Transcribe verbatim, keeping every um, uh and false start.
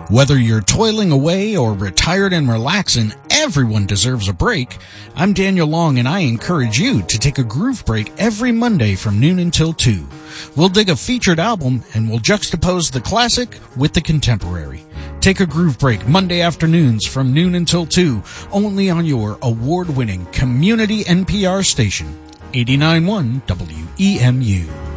Whether you're toiling away or retired and relaxing, everyone deserves a break. I'm Daniel Long, and I encourage you to take a groove break every Monday from noon until two. We'll dig a featured album, and we'll juxtapose the classic with the contemporary. Take a groove break Monday afternoons from noon until two, only on your award-winning community N P R station, eighty-nine point one W E M U.